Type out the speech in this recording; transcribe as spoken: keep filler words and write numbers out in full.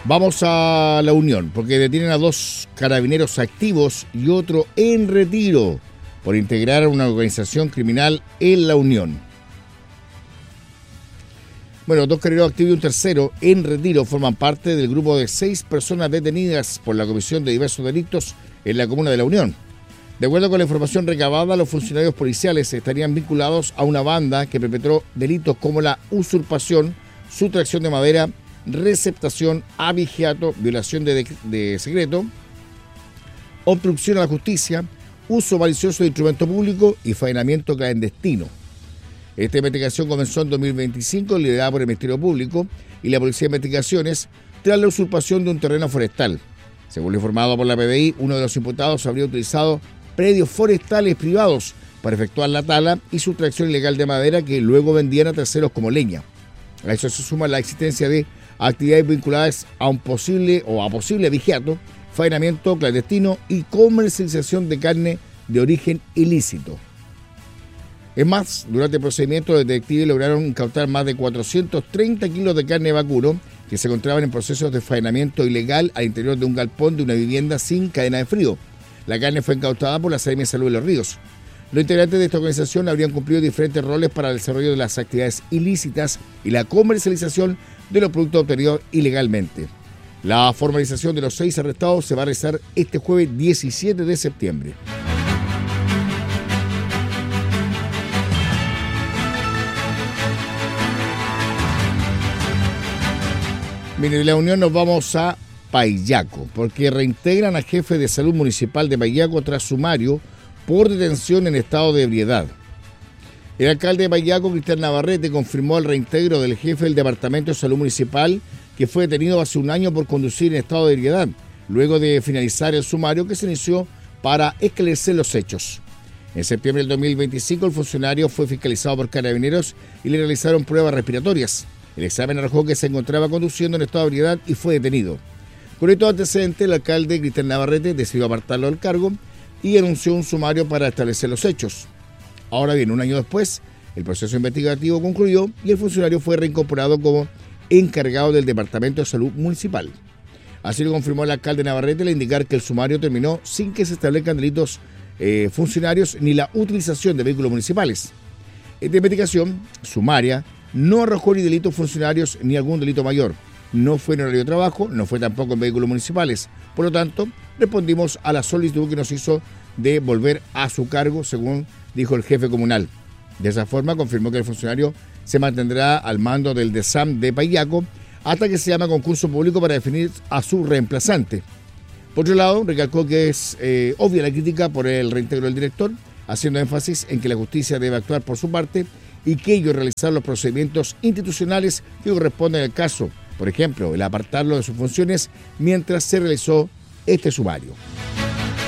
Vamos a La Unión, porque detienen a dos carabineros activos y otro en retiro por integrar una organización criminal en La Unión. Bueno, dos carabineros activos y un tercero en retiro forman parte del grupo de seis personas detenidas por la comisión de diversos delitos en la comuna de La Unión. De acuerdo con la información recabada, los funcionarios policiales estarían vinculados a una banda que perpetró delitos como la usurpación, sustracción de madera, receptación, abigeato, violación de, de, de secreto, obstrucción a la justicia, uso malicioso de instrumento público y faenamiento clandestino. Esta investigación comenzó en dos mil veinticinco, liderada por el Ministerio Público y la Policía de Investigaciones, tras la usurpación de un terreno forestal. Según lo informado por la P D I, uno de los imputados habría utilizado predios forestales privados para efectuar la tala y sustracción ilegal de madera que luego vendían a terceros como leña. A eso se suma la existencia de actividades vinculadas a un posible o a posible abigeato, faenamiento clandestino y comercialización de carne de origen ilícito. Es más, durante el procedimiento, los detectives lograron incautar más de cuatrocientos treinta kilos de carne de vacuno que se encontraban en procesos de faenamiento ilegal al interior de un galpón de una vivienda sin cadena de frío. La carne fue incautada por la Seremía de Salud de Los Ríos. Los integrantes de esta organización habrían cumplido diferentes roles para el desarrollo de las actividades ilícitas y la comercialización de los productos obtenidos ilegalmente. La formalización de los seis arrestados se va a realizar este jueves diecisiete de septiembre. Mire, de La Unión nos vamos a Paillaco, porque reintegran a jefe de salud municipal de Paillaco tras sumario por detención en estado de ebriedad. El alcalde de Paillaco, Cristian Navarrete, confirmó el reintegro del jefe del Departamento de Salud Municipal, que fue detenido hace un año por conducir en estado de ebriedad, luego de finalizar el sumario que se inició para esclarecer los hechos. En septiembre del dos mil veinticinco, el funcionario fue fiscalizado por carabineros y le realizaron pruebas respiratorias. El examen arrojó que se encontraba conduciendo en estado de ebriedad y fue detenido. Con estos antecedentes, el alcalde Cristian Navarrete decidió apartarlo del cargo y anunció un sumario para establecer los hechos. Ahora bien, un año después, el proceso investigativo concluyó y el funcionario fue reincorporado como encargado del Departamento de Salud Municipal. Así lo confirmó el alcalde Navarrete al indicar que el sumario terminó sin que se establezcan delitos eh, funcionarios ni la utilización de vehículos municipales. Esta investigación sumaria no arrojó ni delitos funcionarios ni algún delito mayor. No fue en horario de trabajo, no fue tampoco en vehículos municipales. Por lo tanto, respondimos a la solicitud que nos hizo de volver a su cargo, según dijo el jefe comunal. De esa forma, confirmó que el funcionario se mantendrá al mando del DESAM de Paillaco hasta que se llame a concurso público para definir a su reemplazante. Por otro lado, recalcó que es eh, obvia la crítica por el reintegro del director, haciendo énfasis en que la justicia debe actuar por su parte y que ellos realizar los procedimientos institucionales que corresponden al caso. Por ejemplo, el apartarlo de sus funciones mientras se realizó este sumario.